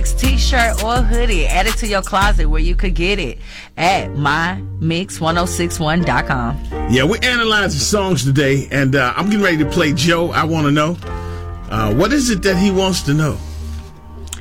remix t-shirt or hoodie. Add it to your closet where you could get it at mymix1061.com. Yeah, we're analyzing songs today, and I'm getting ready to play Joe, I Want to Know. What is it that he wants to know?